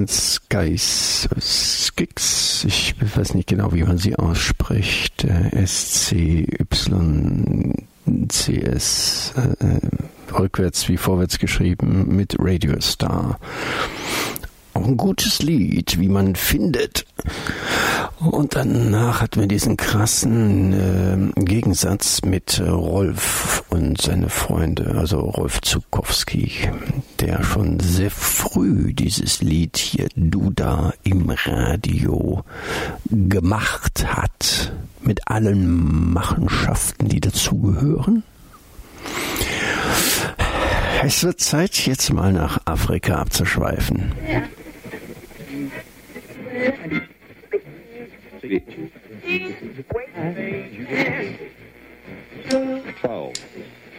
Skix, ich weiß nicht genau, wie man sie ausspricht, SCYCS, rückwärts wie vorwärts geschrieben, mit Radio Star. Auch ein gutes Lied, wie man findet. Und danach hatten wir diesen krassen Gegensatz mit Rolf und seine Freunde, also Rolf Zuckowski, der schon sehr früh dieses Lied hier, Du da im Radio, gemacht hat, mit allen Machenschaften, die dazugehören. Es wird Zeit, jetzt mal nach Afrika abzuschweifen. Ja. 12.